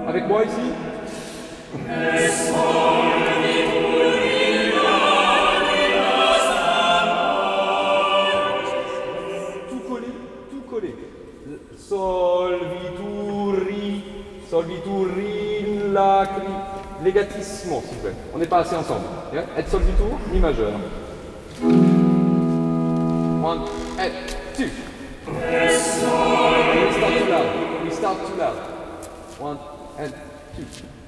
Avec moi ici. Tout collé, tout collé. Solvituri, lacri. Légatissimo, s'il vous plaît. On n'est pas assez ensemble. Yeah? Et solvitur, mi majeur. One, and two. We start too loud. We start too loud. One, and two.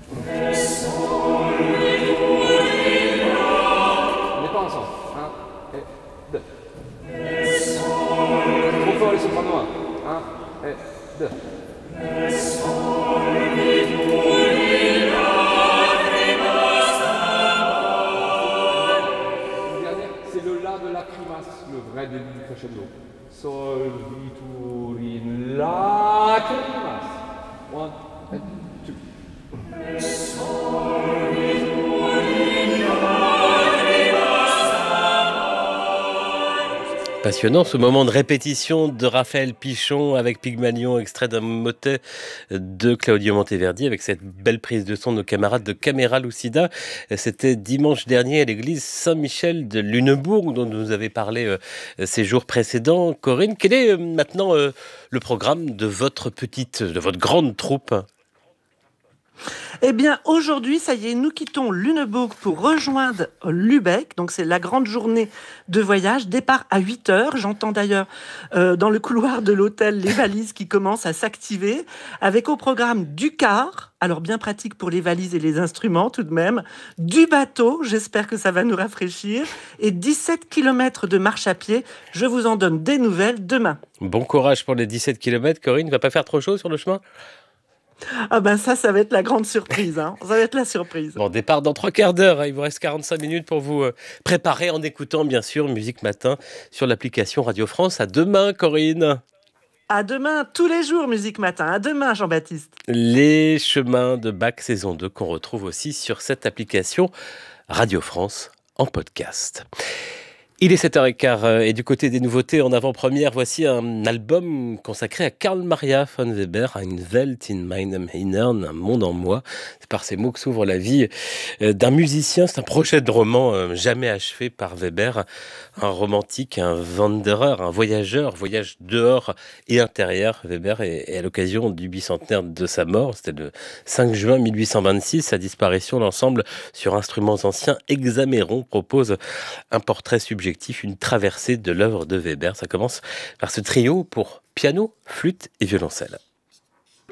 On n'est pas ensemble. Un et deux. Trop fort les sopranos. Un et deux. C'est le la de lacrimas, le vrai début du crescendo. Solvitur in lacrimas. One and two. Passionnant ce moment de répétition de Raphaël Pichon avec Pygmalion, extrait d'un motet de Claudio Monteverdi avec cette belle prise de son de nos camarades de Camera Lucida. C'était dimanche dernier à l'église Saint-Michel de Lunebourg dont nous avez parlé ces jours précédents. Corinne, quel est maintenant le programme de votre grande troupe ? Eh bien, aujourd'hui, ça y est, nous quittons Lunebourg pour rejoindre Lübeck. Donc, c'est la grande journée de voyage. Départ à 8h. J'entends d'ailleurs dans le couloir de l'hôtel les valises qui commencent à s'activer. Avec au programme du car, alors bien pratique pour les valises et les instruments tout de même, du bateau, j'espère que ça va nous rafraîchir, et 17 km de marche à pied. Je vous en donne des nouvelles demain. Bon courage pour les 17 km, Corinne. Va pas faire trop chaud sur le chemin ? Ah ben ça va être la grande surprise. Ça va être la surprise. Bon, départ dans 3 quarts d'heure. Il vous reste 45 minutes pour vous préparer en écoutant, bien sûr, Musique Matin sur l'application Radio France. À demain, Corinne. À demain, tous les jours, Musique Matin. À demain, Jean-Baptiste. Les chemins de Bach saison 2 qu'on retrouve aussi sur cette application Radio France en podcast. Il est 7h15 et du côté des nouveautés en avant-première, voici un album consacré à Karl Maria von Weber, Eine Welt in meinem Innern, un monde en moi. C'est par ces mots que s'ouvre la vie d'un musicien. C'est un projet de roman jamais achevé par Weber, un romantique, un wanderer, un voyageur, voyage dehors et intérieur. Weber est à l'occasion du bicentenaire de sa mort, c'était le 5 juin 1826, sa disparition. L'ensemble sur instruments anciens Hexaméron propose un portrait subjectif, une traversée de l'œuvre de Weber. Ça commence par ce trio pour piano, flûte et violoncelle.